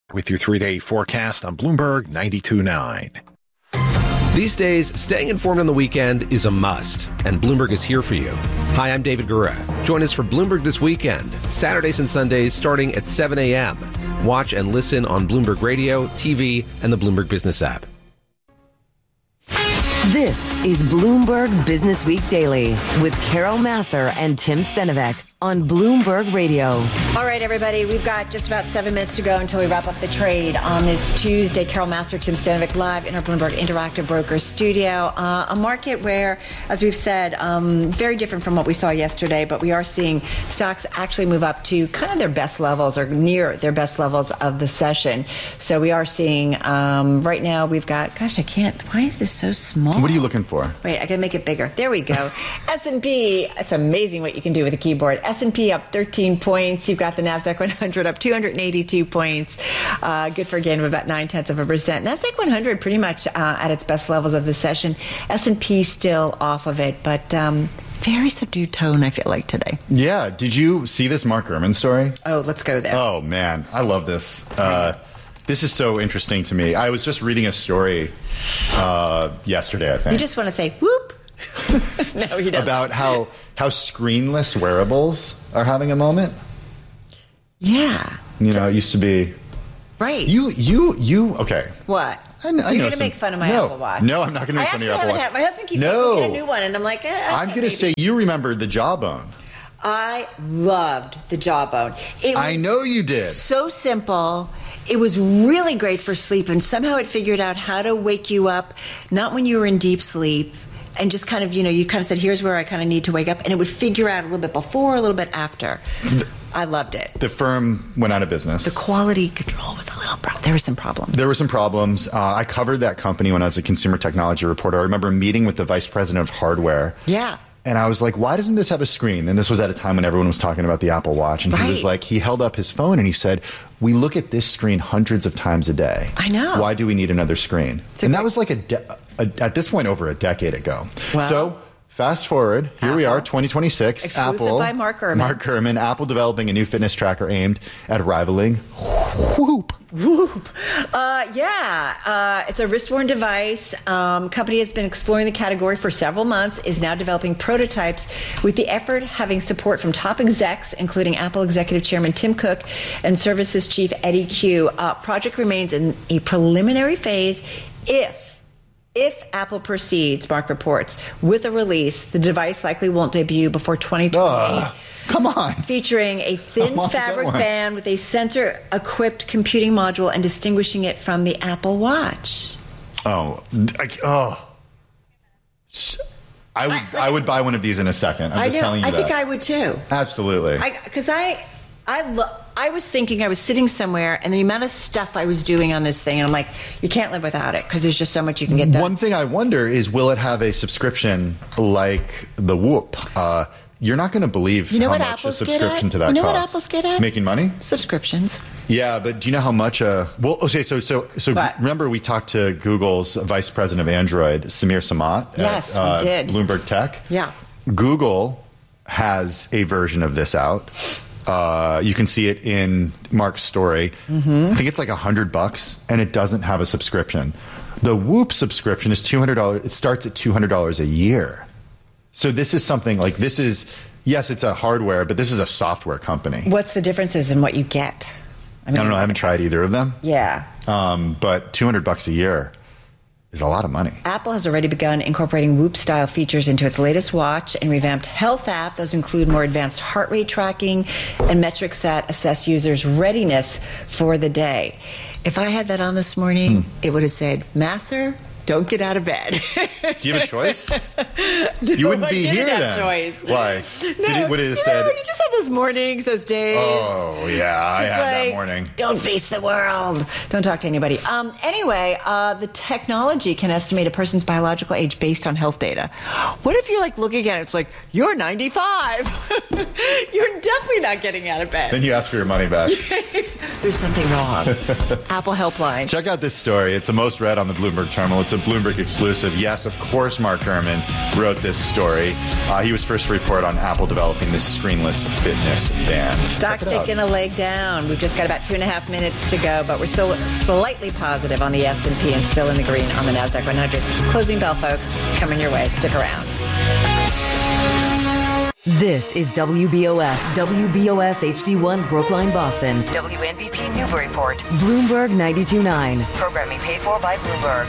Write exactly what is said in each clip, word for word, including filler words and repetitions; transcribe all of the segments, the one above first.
With your three-day forecast on Bloomberg ninety-two point nine. These days, staying informed on the weekend is a must, and Bloomberg is here for you. Hi, I'm David Gura. Join us for Bloomberg This Weekend, Saturdays and Sundays starting at seven a.m. Watch and listen on Bloomberg Radio, T V, and the Bloomberg Business app. This is Bloomberg Business Week Daily with Carol Massar and Tim Stenovec on Bloomberg Radio. All right, everybody, we've got just about seven minutes to go until we wrap up the trade on this Tuesday. Carol Massar, Tim Stenovec live in our Bloomberg Interactive Brokers studio. Uh, a market where, as we've said, um, very different from what we saw yesterday, but we are seeing stocks actually move up to kind of their best levels or near their best levels of the session. So we are seeing um, right now we've got, gosh, I can't, why is this so small? What are you looking for? Wait, I gotta make it bigger. There we go. S and P, it's amazing what you can do with a keyboard. S and P up thirteen points. You've got the NASDAQ one hundred up two hundred eighty-two points. Uh, good for a gain of about nine tenths of a percent. NASDAQ one hundred pretty much uh, at its best levels of the session. S and P still off of it, but um, very subdued tone, I feel like, today. Yeah. Did you see this Mark Gurman story? Oh, let's go there. Oh, man. I love this. Uh, this is so interesting to me. I was just reading a story uh, yesterday, I think. You just want to say, whoop. No, he doesn't. About how, how screenless wearables are having a moment. Yeah. You know, it used to be... Right. You, you, you, okay. What? I, I You're going to make fun of my no, Apple Watch. No, I'm not going to make fun of your Apple Watch. Had, my husband keeps no. looking at a new one, and I'm like, eh, I'm going to say you remembered the Jawbone. I loved the Jawbone. It was I know you did. So simple. It was really great for sleep, and somehow it figured out how to wake you up, not when you were in deep sleep, and just kind of, you know, you kind of said, here's where I kind of need to wake up, and it would figure out a little bit before, a little bit after. The, I loved it. The firm went out of business. The quality control was a little problem. There were some problems. There were some problems. Uh, I covered that company when I was a consumer technology reporter. I remember meeting with the vice president of hardware. Yeah. And I was like, why doesn't this have a screen? And this was at a time when everyone was talking about the Apple Watch. And right. he was like, he held up his phone and he said, we look at this screen hundreds of times a day. I know. Why do we need another screen? It's and a that was like, a, de- a at this point, over a decade ago. Wow. So fast forward, here Apple. we are, twenty twenty-six. Exclusive Apple, by Mark Gurman. Mark Gurman, Apple developing a new fitness tracker aimed at rivaling Whoop. Whoop. Uh, yeah, uh, it's a wrist-worn device. Um, company has been exploring the category for several months, is now developing prototypes with the effort having support from top execs, including Apple Executive Chairman Tim Cook and Services Chief Eddie Q. Uh, project remains in a preliminary phase. If If Apple proceeds, Mark reports, with a release, the device likely won't debut before twenty twenty. Uh, come on. Featuring a thin on, fabric band with a sensor-equipped computing module and distinguishing it from the Apple Watch. Oh, I, oh. I would I would buy one of these in a second. I'm I just know. telling you I that. think I would too. Absolutely. Because I, I, I, lo- I was thinking I was sitting somewhere, and the amount of stuff I was doing on this thing, and I'm like, you can't live without it because there's just so much you can get done. One thing I wonder is, will it have a subscription like the Whoop? Uh, you're not going to believe you know how what much Apple's a subscription good at? to that You know costs. what Apple's good at? Making money? Subscriptions. Yeah, but do you know how much? Uh, well, okay, so so so What? remember we talked to Google's vice president of Android, Samir Samat. Yes, at, uh, we did. Bloomberg Tech. Yeah. Google has a version of this out. Uh, you can see it in Mark's story. Mm-hmm. I think it's like a hundred bucks, and it doesn't have a subscription. The Whoop subscription is two hundred dollars. It starts at two hundred dollars a year. So this is something like this is yes, it's a hardware, but this is a software company. What's the differences in what you get? I, mean, I don't know. I haven't tried either of them. Yeah. Um, but two hundred bucks a year is a lot of money. Apple has already begun incorporating Whoop-style features into its latest watch and revamped health app. Those include more advanced heart rate tracking and metrics that assess users' readiness for the day. If I had that on this morning, hmm. it would have said, Massar, don't get out of bed. Do you have a choice? No, you wouldn't I be didn't here have then. Choice. Why? No, Did it, would it have you said? know, you just have those mornings, those days. Oh yeah, I Just had like, that morning. Don't face the world. Don't talk to anybody. Um, anyway, uh, the technology can estimate a person's biological age based on health data. What if you're like looking at it? It's like you're ninety-five. You're definitely not getting out of bed. Then you ask for your money back. There's something wrong. Apple Helpline. Check out this story. It's the most read on the Bloomberg terminal. It's a Bloomberg exclusive. Yes, of course, Mark Gurman wrote this story. Uh, he was first to report on Apple developing this screenless fitness band. Stock's taking a leg down. We've just got about two and a half minutes to go, but we're still slightly positive on the S and P and still in the green on the NASDAQ one hundred. Closing bell, folks. It's coming your way. Stick around. This is W B O S, W B O S H D one Brookline, Boston, W N B P Newburyport, Bloomberg ninety-two point nine. Programming paid for by Bloomberg.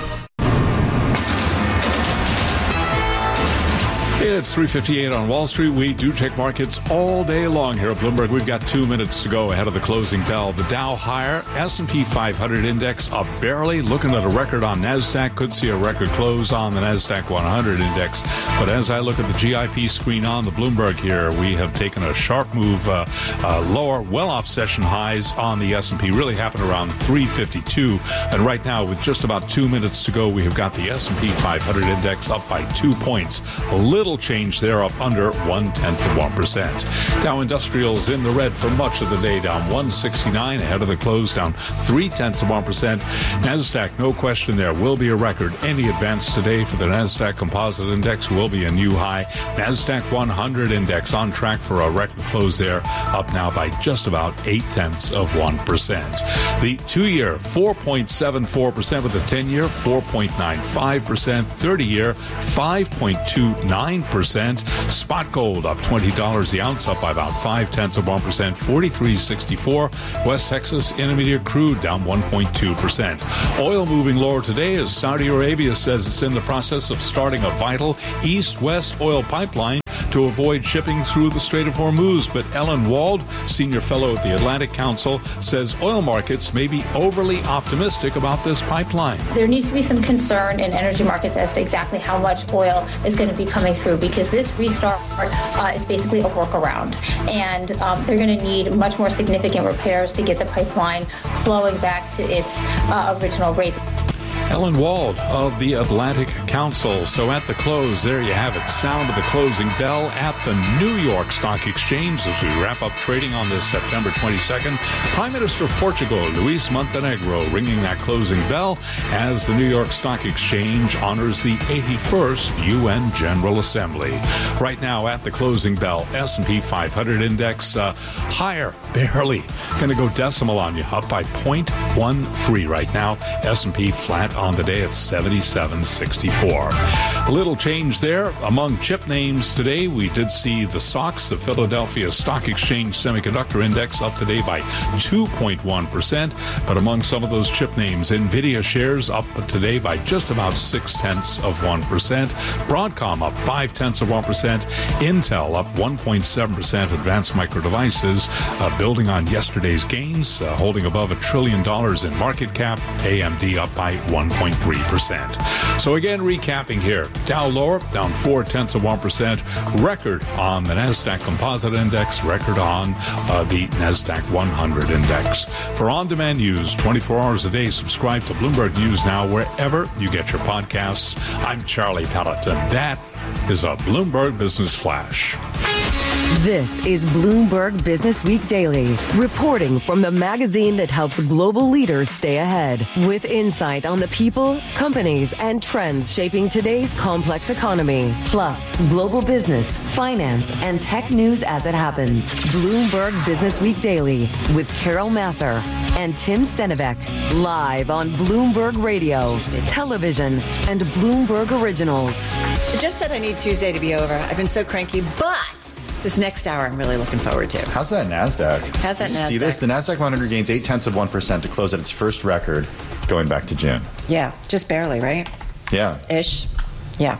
It's three fifty-eight on Wall Street. We do check markets all day long here at Bloomberg. We've got two minutes to go ahead of the closing bell. The Dow higher, S and P five hundred index up barely. Looking at a record on NASDAQ. Could see a record close on the NASDAQ one hundred index. But as I look at the G I P screen on the Bloomberg here, we have taken a sharp move uh, uh, lower, well off session highs on the S and P. Really happened around three fifty-two. And right now, with just about two minutes to go, we have got the S and P five hundred index up by two points. A little change there, up under one-tenth of one percent. Dow Industrials in the red for much of the day, down one sixty-nine ahead of the close, down three-tenths of one percent. NASDAQ, no question there, will be a record. Any advance today for the NASDAQ Composite Index will be a new high. NASDAQ one hundred Index on track for a record close there, up now by just about eight-tenths of one percent. The two-year, four point seven four percent, with the ten-year, four point nine five percent. thirty-year, five point two nine percent. Spot gold up twenty dollars the ounce, up by about five-tenths of one percent, forty-three sixty-four. West Texas Intermediate crude down one point two percent. Oil moving lower today as Saudi Arabia says it's in the process of starting a vital east-west oil pipeline to avoid shipping through the Strait of Hormuz. But Ellen Wald, senior fellow at the Atlantic Council, says oil markets may be overly optimistic about this pipeline. There needs to be some concern in energy markets as to exactly how much oil is going to be coming through, because this restart uh, is basically a workaround. And um, they're going to need much more significant repairs to get the pipeline flowing back to its uh, original rates. Ellen Wald of the Atlantic Council. So at the close, there you have it. Sound of the closing bell at the New York Stock Exchange as we wrap up trading on this September twenty-second. Prime Minister of Portugal, Luis Montenegro, ringing that closing bell as the New York Stock Exchange honors the eighty-first U N General Assembly. Right now at the closing bell, S and P five hundred index uh, higher, barely. Going to go decimal on you, up by zero point one three right now. S and P flat on the day at seventy-seven sixty-four. A little change there among chip names today. We did see the S O X, the Philadelphia Stock Exchange Semiconductor Index, up today by two point one percent. But among some of those chip names, NVIDIA shares up today by just about six-tenths of one percent. Broadcom up five-tenths of one percent. Intel up one point seven percent. Advanced Micro Devices uh, building on yesterday's gains, uh, holding above a trillion dollars in market cap. A M D up by one point three percent. So again, recapping here, Dow lower, down four-tenths of one percent. Record on the NASDAQ Composite Index, record on uh, the NASDAQ one hundred Index. For on-demand news, twenty-four hours a day, subscribe to Bloomberg News Now wherever you get your podcasts. I'm Charlie Pelleton. That is a Bloomberg Business Flash. This is Bloomberg Business Week Daily, reporting from the magazine that helps global leaders stay ahead, with insight on the people, companies, and trends shaping today's complex economy, plus global business, finance, and tech news as it happens. Bloomberg Business Week Daily with Carol Massar and Tim Stenivek, live on Bloomberg Radio, television, and Bloomberg Originals. I just said I need Tuesday to be over. I've been so cranky, but this next hour I'm really looking forward to. How's that NASDAQ? How's that Did you NASDAQ? See this? The NASDAQ one hundred gains eight-tenths of one percent to close at its first record going back to June. Yeah, just barely, right? Yeah. Ish. Yeah.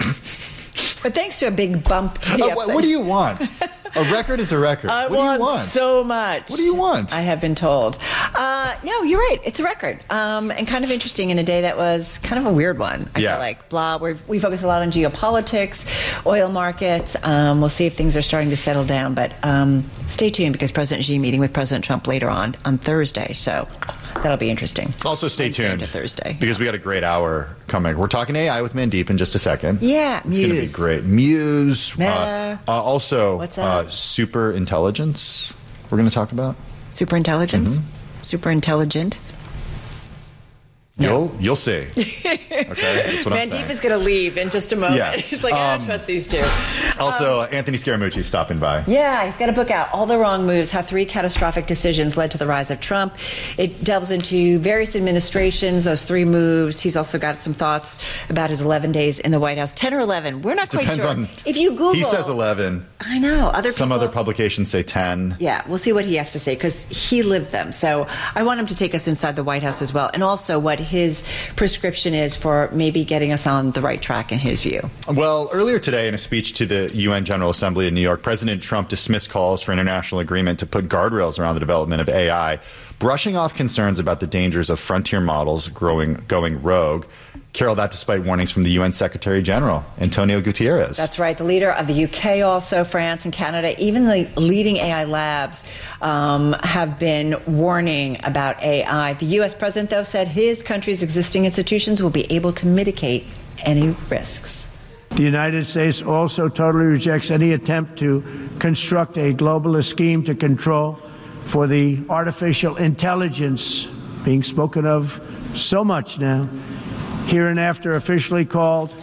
But thanks to a big bump to the Uh, what, what do you want? A record is a record. I what want, do you want? so much. What do you want? I have been told. Uh, no, you're right. It's a record. Um, and kind of interesting in a day that was kind of a weird one. I Yeah. feel like blah. We're, we focus a lot on geopolitics, oil markets. Um, we'll see if things are starting to settle down. But um, stay tuned, because President Xi meeting with President Trump later on on Thursday. So that'll be interesting. Also, stay Wednesday tuned to Thursday, because we got a great hour coming. We're talking A I with Mandeep in just a second. Yeah, it's going to be Muse. great. Muse. Meta. Uh, uh, also, What's uh, that? super intelligence. We're going to talk about Super intelligence, Mm-hmm. super intelligent. You'll you'll see. Okay, that's what I'm saying. Mandeep is going to leave in just a moment. Yeah. He's like, I Um, don't trust these two. Also, um, Anthony Scaramucci stopping by. Yeah, he's got a book out, All the Wrong Moves, How Three Catastrophic Decisions Led to the Rise of Trump. It delves into various administrations, those three moves. He's also got some thoughts about his eleven days in the White House. ten or eleven, we're not quite Depends sure. on, if you Google... He says eleven. I know. Other Some people, other publications say ten. Yeah, we'll see what he has to say because he lived them. So I want him to take us inside the White House as well, and also what his prescription is for maybe getting us on the right track in his view. Well, earlier today in a speech to the U N General Assembly in New York, President Trump dismissed calls for international agreement to put guardrails around the development of A I, brushing off concerns about the dangers of frontier models growing, going rogue. Carol, that despite warnings from the U N Secretary General, Antonio Guterres. That's right. The leader of the U K also, France and Canada, even the leading A I labs um, have been warning about A I. The U S president, though, said his country's existing institutions will be able to mitigate any risks. The United States also totally rejects any attempt to construct a globalist scheme to control for the artificial intelligence being spoken of so much now, hereinafter officially called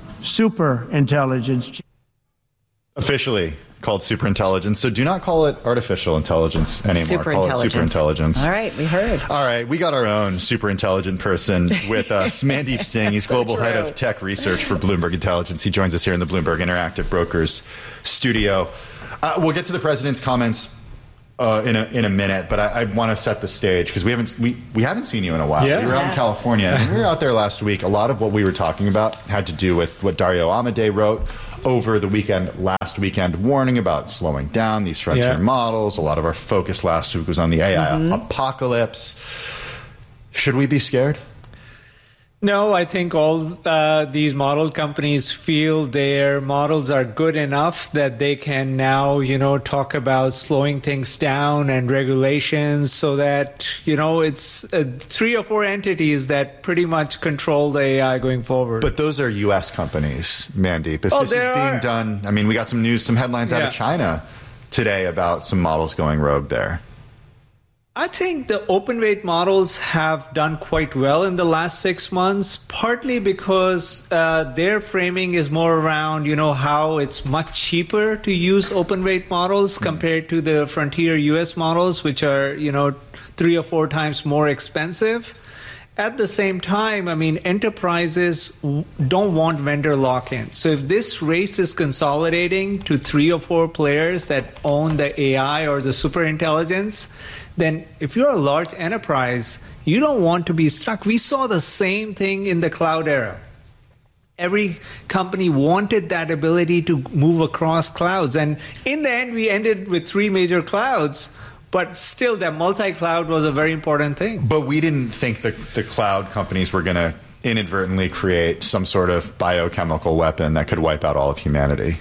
superintelligence. Officially called superintelligence. So do not call it artificial intelligence anymore. Call it superintelligence. All right, we heard. All right, we got our own super intelligent person with us, Mandeep Singh. He's so global true. head of tech research for Bloomberg Intelligence. He joins us here in the Bloomberg Interactive Brokers studio. Uh, we'll get to the president's comments uh, in a in a minute, but I, I want to set the stage because we haven't we, we haven't seen you in a while. Yeah. You were out in California, and we were out there last week. A lot of what we were talking about had to do with what Dario Amodei wrote over the weekend, last weekend, warning about slowing down these frontier Yeah. models. A lot of our focus last week was on the A I Mm-hmm. apocalypse. Should we be scared? No, I think all uh, these model companies feel their models are good enough that they can now, you know, talk about slowing things down and regulations so that, you know, it's uh, three or four entities that pretty much control the A I going forward. But those are U S companies, Mandeep. If Oh, this is there being are- done, I mean, we got some news, some headlines out Yeah. of China today about some models going rogue there. I think the open weight models have done quite well in the last six months, partly because uh, their framing is more around, you know, how it's much cheaper to use open weight models compared to the frontier U S models, which are, you know, three or four times more expensive. At the same time, I mean, enterprises w- don't want vendor lock-in. So if this race is consolidating to three or four players that own the A I or the superintelligence, then if you're a large enterprise, you don't want to be stuck. We saw the same thing in the cloud era. Every company wanted that ability to move across clouds. And in the end, we ended with three major clouds. But still, that multi-cloud was a very important thing. But we didn't think the, the cloud companies were going to inadvertently create some sort of biochemical weapon that could wipe out all of humanity.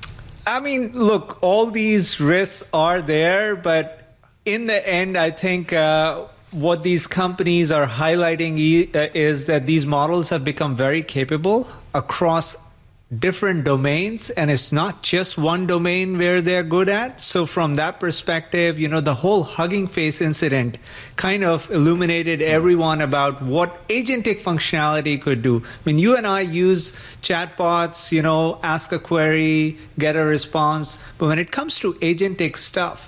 I mean, look, all these risks are there, but in the end, I think uh, what these companies are highlighting e- uh, is that these models have become very capable across different domains, and it's not just one domain where they're good at. So from that perspective, you know, the whole Hugging Face incident kind of illuminated everyone about what agentic functionality could do. I mean, you and I use chatbots, you know, ask a query, get a response. But when it comes to agentic stuff,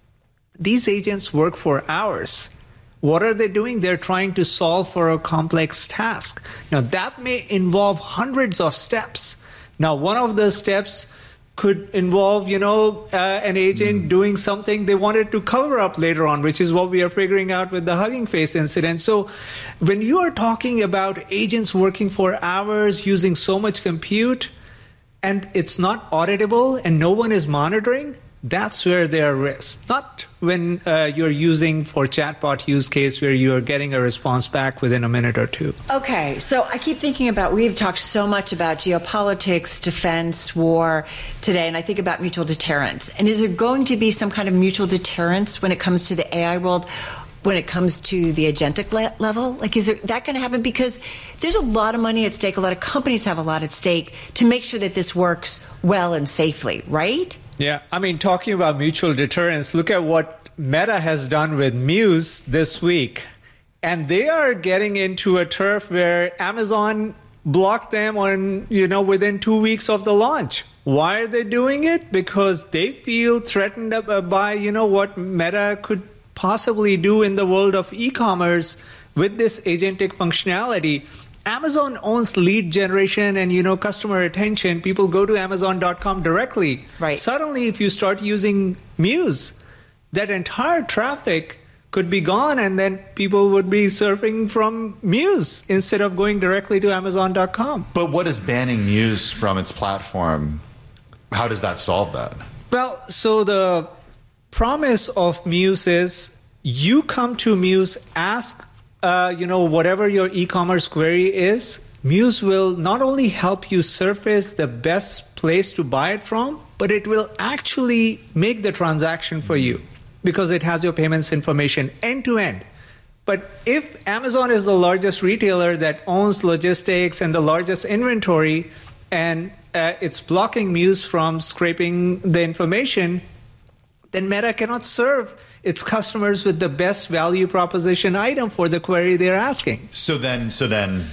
these agents work for hours. What are they doing? They're trying to solve for a complex task. Now, that may involve hundreds of steps. Now, one of the steps could involve, you know, uh, an agent mm. doing something they wanted to cover up later on, which is what we are figuring out with the Hugging Face incident. So when you are talking about agents working for hours, using so much compute, and it's not auditable and no one is monitoring, that's where there are risks. Not when uh, you're using for chatbot use case where you're getting a response back within a minute or two. Okay, so I keep thinking about, we've talked so much about geopolitics, defense, war today, and I think about mutual deterrence. And is there going to be some kind of mutual deterrence when it comes to the A I world, when it comes to the agentic le- level? Like, is there, that going to happen? Because there's a lot of money at stake. A lot of companies have a lot at stake to make sure that this works well and safely, right? Yeah, I mean, talking about mutual deterrence, look at what Meta has done with Muse this week. And they are getting into a turf where Amazon blocked them on, you know, within two weeks of the launch. Why are they doing it? Because they feel threatened by, you know, what Meta could possibly do in the world of e-commerce with this agentic functionality. Amazon owns lead generation and, you know, customer attention. People go to amazon dot com directly. Right. Suddenly, if you start using Muse, that entire traffic could be gone, and then people would be surfing from Muse instead of going directly to amazon dot com. But what is banning Muse from its platform? How does that solve that? Well, so the promise of Muse is you come to Muse, ask, uh, you know, whatever your e-commerce query is. Muse will not only help you surface the best place to buy it from, but it will actually make the transaction for you, because it has your payments information end to end. But if Amazon is the largest retailer that owns logistics and the largest inventory, and uh, it's blocking Muse from scraping the information, then Meta cannot serve its customers with the best value proposition item for the query they're asking. So then, so then,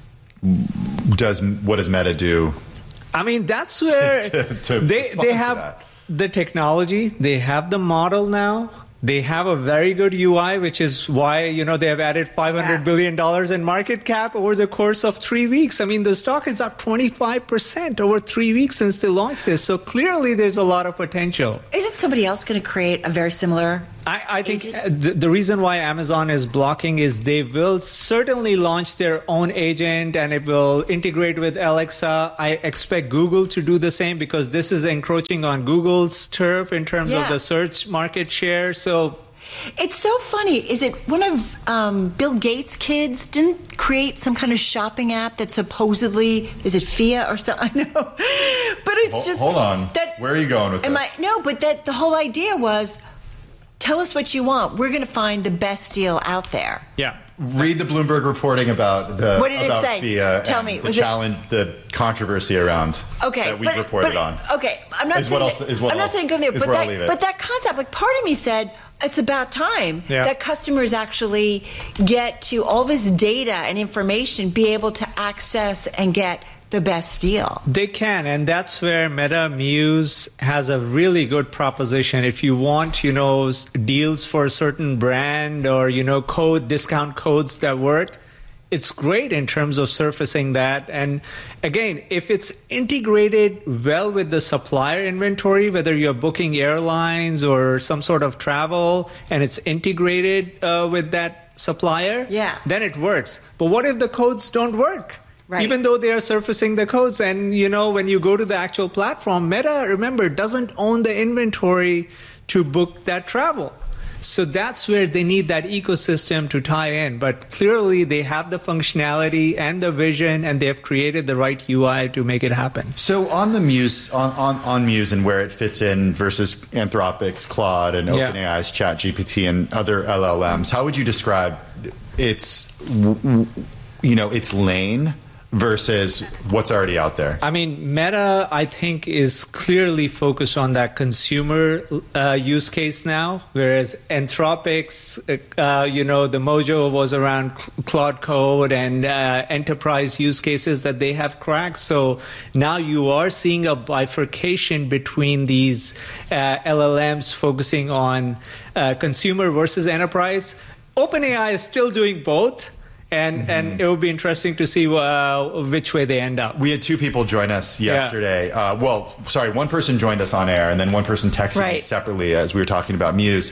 does what does Meta do? I mean, that's where to, to they they have. That? The technology, they have the model now. They have a very good U I, which is why, you know, they have added five hundred billion dollars in market cap over the course of three weeks. I mean, the stock is up twenty-five percent over three weeks since they launched this. So clearly there's a lot of potential. Isn't somebody else going to create a very similar I, I think the, the reason why Amazon is blocking is they will certainly launch their own agent, and it will integrate with Alexa. I expect Google to do the same, because this is encroaching on Google's turf in terms Yeah. of the search market share. So It's so funny. Is it one of um, Bill Gates' kids didn't create some kind of shopping app that supposedly, is it Fia or something? I know. But it's Hold, just... hold on. That, Where are you going with am this? I, no, but that the whole idea was, tell us what you want. We're going to find the best deal out there. yeah. Read the Bloomberg reporting about the What did it about say? Fia Tell and me, the was it- challenge, the controversy around Okay, that we but, reported but, on. Okay, I'm not Is saying what that, I'll- is what I'm not I'll- saying go there, is but where I'll that leave it. but that concept, like part of me said, it's about time Yeah. that customers actually get to all this data and information, be able to access and get the best deal. They can, and that's where Meta Muse has a really good proposition. If you want, you know, s- deals for a certain brand, or, you know, code discount codes that work, it's great in terms of surfacing that. And again, if it's integrated well with the supplier inventory, whether you're booking airlines or some sort of travel, and it's integrated uh, with that supplier, Yeah. then it works. But what if the codes don't work? Right. Even though they are surfacing the codes, and, you know, when you go to the actual platform, Meta, remember, doesn't own the inventory to book that travel. So that's where they need that ecosystem to tie in. But clearly they have the functionality and the vision, and they have created the right U I to make it happen. So on the Muse, on, on, on Muse and where it fits in versus Anthropic's Claude and Yeah. OpenAI's ChatGPT and other L L Ms, how would you describe its, w- w- you know, its lane versus what's already out there? I mean, Meta, I think, is clearly focused on that consumer uh, use case now, whereas Anthropic's, uh, you know, the mojo was around Claude Code and uh, enterprise use cases that they have cracked. So now you are seeing a bifurcation between these uh, L L Ms focusing on uh, consumer versus enterprise. OpenAI is still doing both. And mm-hmm. and it will be interesting to see uh, which way they end up. We had two people join us yesterday. Yeah. Uh, well, sorry, one person joined us on air, and then one person texted right. me separately as we were talking about Muse.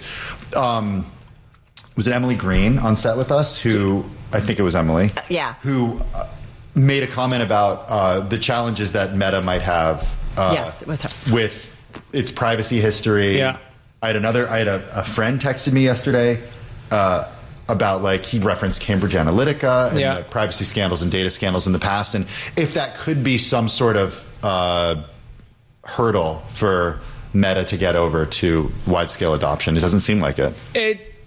Um, was it Emily Green on set with us? Who I think it was Emily. Uh, yeah. Who uh, made a comment about uh, the challenges that Meta might have. Uh, yes, it was her. With its privacy history. Yeah. I had another. I had a, a friend texted me yesterday. Uh, about, like, he referenced Cambridge Analytica and yeah. the privacy scandals and data scandals in the past, and if that could be some sort of uh, hurdle for Meta to get over to wide-scale adoption. It doesn't seem like it. It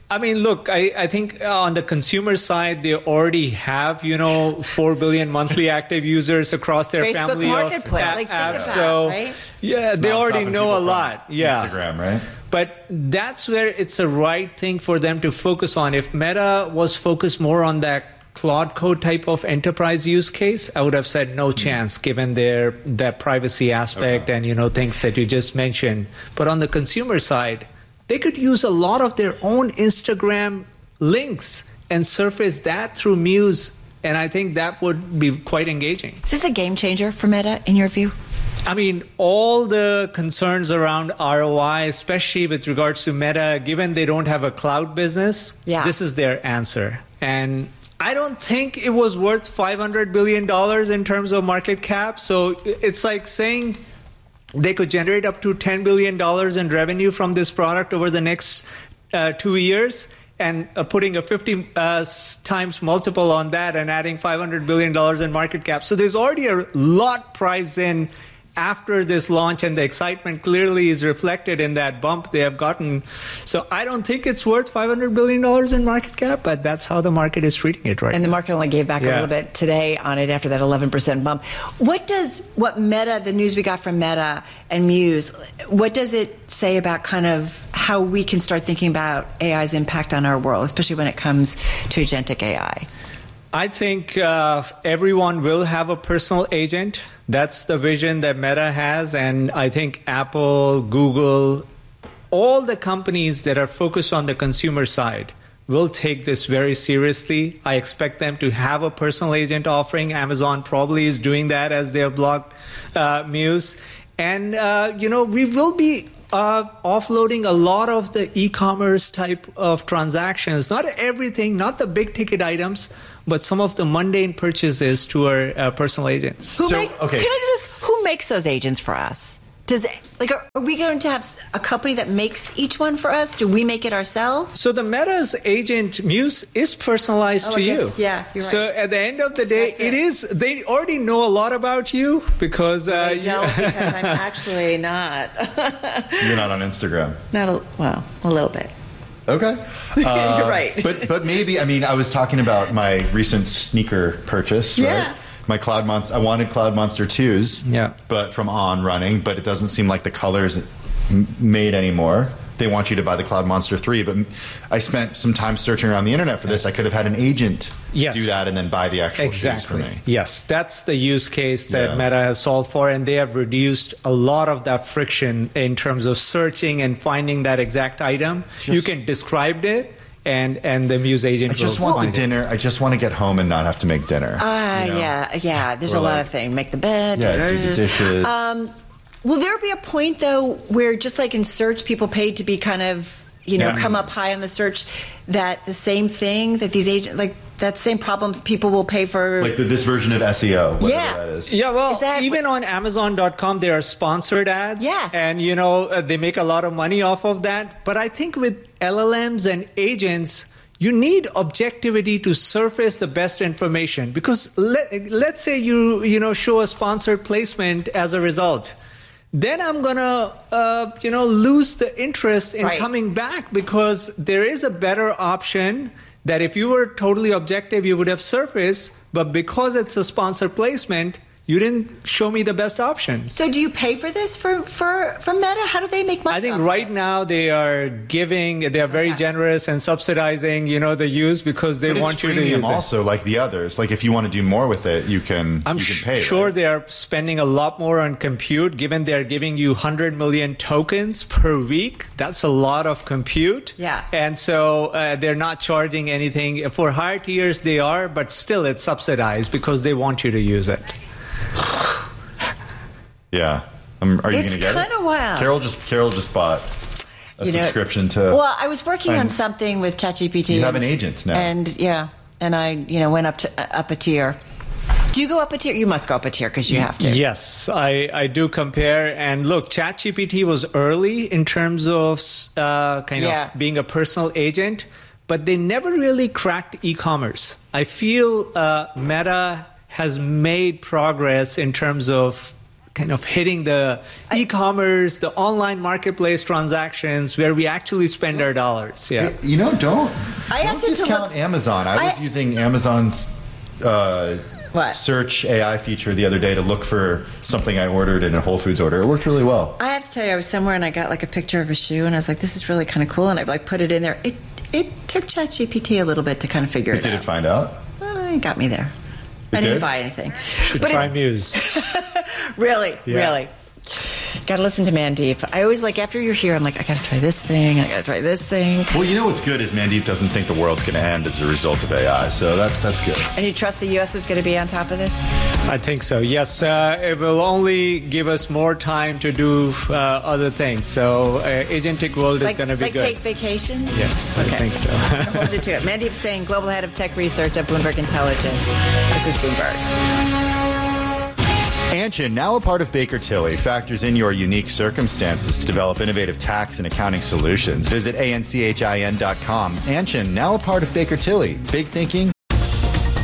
I mean, look, I, I think on the consumer side, they already have, you know, four billion monthly active users across their Facebook family Marketplace, of like, think apps. about, So, right? yeah, It's they not already stopping know people a from lot. Yeah. Instagram, right? But that's where it's the right thing for them to focus on. If Meta was focused more on that Claude Code type of enterprise use case, I would have said no chance given their that privacy aspect Okay. and, you know, things that you just mentioned. But on the consumer side, they could use a lot of their own Instagram links and surface that through Muse. And I think that would be quite engaging. Is this a game changer for Meta, in your view? I mean, all the concerns around R O I, especially with regards to Meta, given they don't have a cloud business, Yeah. this is their answer. And I don't think it was worth five hundred billion dollars in terms of market cap. So it's like saying they could generate up to ten billion dollars in revenue from this product over the next uh, two years and uh, putting a fifty uh, times multiple on that and adding five hundred billion dollars in market cap. So there's already a lot priced in after this launch, and the excitement clearly is reflected in that bump they have gotten. So I don't think it's worth five hundred billion dollars in market cap, but that's how the market is treating it right And the now. market only gave back a Yeah. little bit today on it after that eleven percent bump. What does what Meta, the news we got from Meta and Muse, what does it say about kind of how we can start thinking about A I's impact on our world, especially when it comes to agentic A I? I think uh, everyone will have a personal agent. That's the vision that Meta has. And I think Apple, Google, all the companies that are focused on the consumer side will take this very seriously. I expect them to have a personal agent offering. Amazon probably is doing that as they have blocked uh, Muse. And, uh, you know, we will be uh, offloading a lot of the e-commerce type of transactions, not everything, not the big ticket items, but some of the mundane purchases to our uh, personal agents. Who So, make, okay. Can I just ask, who makes those agents for us? Does it, like are, are we going to have a company that makes each one for us? Do we make it ourselves? So the Meta's agent Muse is personalized Oh, to I guess- you. yeah, you're So right. at the end of the day, That's it it. is. They already know a lot about you because uh, I you- don't, because I'm actually not. You're not on Instagram. Not a, well, a little bit. Okay. Uh, You're right. but but maybe, I mean, I was talking about my recent sneaker purchase, Yeah. right? My Cloud Monster, I wanted Cloud Monster twos, Yeah. but from On running, but it doesn't seem like the colors m- made anymore. They want you to buy the Cloud Monster three, but I spent some time searching around the internet for this. I could have had an agent Yes. do that and then buy the actual Exactly. shoes for me. Yes, that's the use case that Yeah. Meta has solved for, and they have reduced a lot of that friction in terms of searching and finding that exact item. you Just- can describe it, and and the Muse agent I just will want the find it. dinner. I just want to get home and not have to make dinner. Ah, you know? yeah, yeah. There's Or a lot like- of things. Make the bed. Yeah, do the dishes. Um, will there be a point though where, just like in search, people paid to be kind of, you know, Yeah. come up high on the search, that the same thing that these agents, like that same problems, people will pay for? Like the, this version of S E O, whatever Yeah. that is. Yeah, well, Is that- even on Amazon dot com, there are sponsored ads. Yes. And, you know, uh, they make a lot of money off of that. But I think with L L Ms and agents, you need objectivity to surface the best information. Because let, let's say you, you know, show a sponsored placement as a result. Then I'm going to, uh, you know, lose the interest in Right. coming back because there is a better option that if you were totally objective, you would have surfaced. But because it's a sponsored placement, you didn't show me the best option. So do you pay for this for, for, for Meta? How do they make money? I think off of right it? now they are giving, they are very Okay. generous and subsidizing, you know, the use because they But it's want you to freemium use it. also, like the others. Like if you want to do more with it, you can. I'm you can sh- pay. sure right? they are spending a lot more on compute, given they're giving you one hundred million tokens per week. That's a lot of compute. Yeah. And so uh, they're not charging anything. For higher tiers, they are, but still it's subsidized because they want you to use it. Yeah. Um, are you It's going to get it? kinda wild. Carol just Carol just bought a You know, subscription to. Well, I was working I'm- on something with ChatGPT. You have and- an agent now. and yeah, and I, you know, went up to uh, up a tier. Do you go up a tier? You must go up a tier because you have to. Yes, I, I do compare. And look, ChatGPT was early in terms of uh, kind Yeah. of being a personal agent, but they never really cracked e-commerce. I feel uh, Meta has made progress in terms of kind of hitting the e-commerce, the online marketplace transactions where we actually spend our dollars. Yeah. You know, don't, I don't asked him to discount look- Amazon. I, I- was using Amazon's uh, What? search A I feature the other day to look for something I ordered in a Whole Foods order. It worked really well. I have to tell you, I was somewhere and I got like a picture of a shoe, and I was like, "This is really kind of cool," and I like put it in there. It it took ChatGPT a little bit to kind of figure it, Did out. it find out? Well, it got me there. It I didn't did? buy anything. Should But try it- Muse. Really, Yeah. really. Gotta listen to Mandeep. I always like, after you're here, I'm like, I gotta try this thing, I gotta try this thing. Well, you know what's good is Mandeep doesn't think the world's going to end as a result of A I, so that that's good. And you trust the U S is gonna be on top of this? I think so. Yes, uh, it will only give us more time to do uh, other things. So uh, agentic world is Like, going to be like good. take vacations? Yes, Okay. I think so. I'll hold you to it. Mandeep Singh, Global Head of Tech Research at Bloomberg Intelligence. This is Bloomberg. Anshin, now a part of Baker Tilly, factors in your unique circumstances to develop innovative tax and accounting solutions. Visit A N C H I N dot com. Anshin, now a part of Baker Tilly. Big thinking,